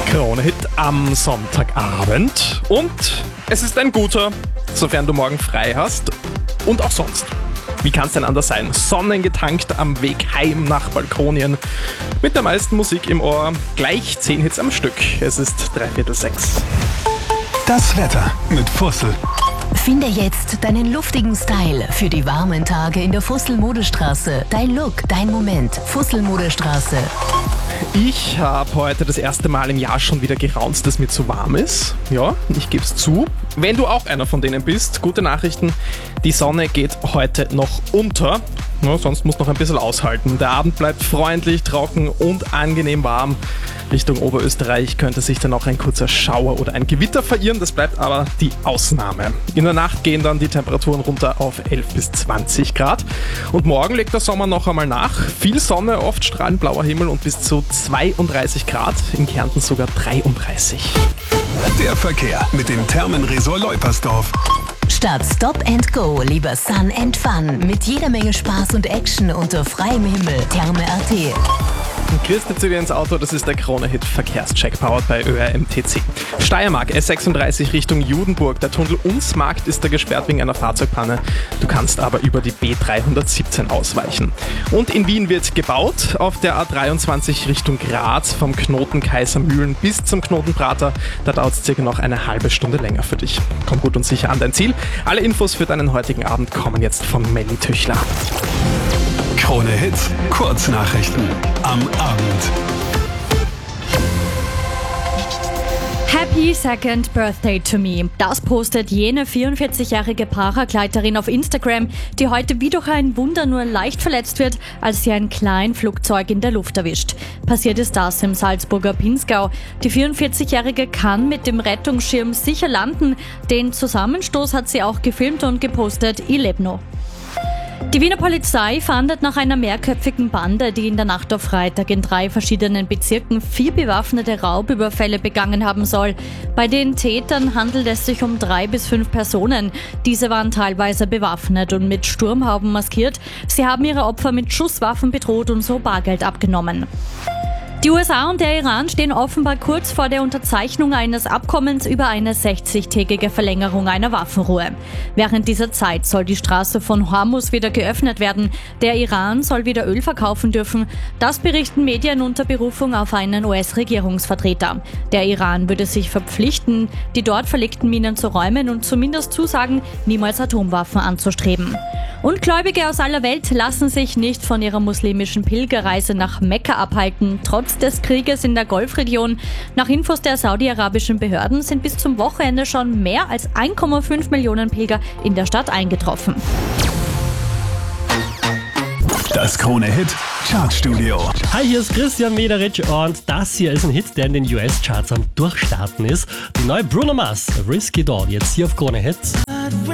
Krone-Hit am Sonntagabend. Und es ist ein guter, sofern du morgen frei hast. Und auch sonst. Wie kann es denn anders sein? Sonnengetankt am Weg heim nach Balkonien. Mit der meisten Musik im Ohr. Gleich 10 Hits am Stück. Es ist 5:45. Das Wetter mit Fussel. Finde jetzt deinen luftigen Style für die warmen Tage in der Fussel-Modestraße. Dein Look, dein Moment. Fussel-Modestraße. Ich habe heute das erste Mal im Jahr schon wieder geraunt, dass mir zu warm ist. Ja, ich gebe es zu. Wenn du auch einer von denen bist, gute Nachrichten. Die Sonne geht heute noch unter. Ja, sonst musst du noch ein bisschen aushalten. Der Abend bleibt freundlich, trocken und angenehm warm. Richtung Oberösterreich könnte sich dann auch ein kurzer Schauer oder ein Gewitter verirren. Das bleibt aber die Ausnahme. In der Nacht gehen dann die Temperaturen runter auf 11 bis 20 Grad. Und morgen legt der Sommer noch einmal nach. Viel Sonne, oft strahlend blauer Himmel und bis zu 32 Grad. In Kärnten sogar 33. Der Verkehr mit dem Thermenresort Leupersdorf. Statt Stop and Go, lieber Sun and Fun. Mit jeder Menge Spaß und Action unter freiem Himmel. Therme.at. Christi zu dir ins Auto, das ist der Krone-Hit Verkehrscheck, powered bei ÖRMTC. Steiermark, S36 Richtung Judenburg. Der Tunnel Unsmarkt ist da gesperrt wegen einer Fahrzeugpanne. Du kannst aber über die B317 ausweichen. Und in Wien wird gebaut. Auf der A23 Richtung Graz vom Knoten Kaisermühlen bis zum Knoten Prater. Da dauert es circa noch eine halbe Stunde länger für dich. Komm gut und sicher an dein Ziel. Alle Infos für deinen heutigen Abend kommen jetzt von Melly Tüchler. Krone Hits, Kurznachrichten am Abend. Happy second birthday to me. Das postet jene 44-jährige Paragleiterin auf Instagram, die heute wie durch ein Wunder nur leicht verletzt wird, als sie ein kleines Flugzeug in der Luft erwischt. Passiert ist das im Salzburger Pinzgau. Die 44-jährige kann mit dem Rettungsschirm sicher landen. Den Zusammenstoß hat sie auch gefilmt und gepostet. Ich leb noch. Die Wiener Polizei fahndet nach einer mehrköpfigen Bande, die in der Nacht auf Freitag in 3 verschiedenen Bezirken 4 bewaffnete Raubüberfälle begangen haben soll. Bei den Tätern handelt es sich um 3 bis 5 Personen. Diese waren teilweise bewaffnet und mit Sturmhauben maskiert. Sie haben ihre Opfer mit Schusswaffen bedroht und so Bargeld abgenommen. Die USA und der Iran stehen offenbar kurz vor der Unterzeichnung eines Abkommens über eine 60-tägige Verlängerung einer Waffenruhe. Während dieser Zeit soll die Straße von Hormuz wieder geöffnet werden. Der Iran soll wieder Öl verkaufen dürfen. Das berichten Medien unter Berufung auf einen US-Regierungsvertreter. Der Iran würde sich verpflichten, die dort verlegten Minen zu räumen und zumindest zusagen, niemals Atomwaffen anzustreben. Und Gläubige aus aller Welt lassen sich nicht von ihrer muslimischen Pilgerreise nach Mekka abhalten, trotz des Krieges in der Golfregion. Nach Infos der saudi-arabischen Behörden sind bis zum Wochenende schon mehr als 1,5 Millionen Pilger in der Stadt eingetroffen. Das Krone-Hit Chartstudio. Hi, hier ist Christian Mederich und das hier ist ein Hit, der in den US-Charts am Durchstarten ist. Die neue Bruno Mars, Risky Doll, jetzt hier auf Krone Hits.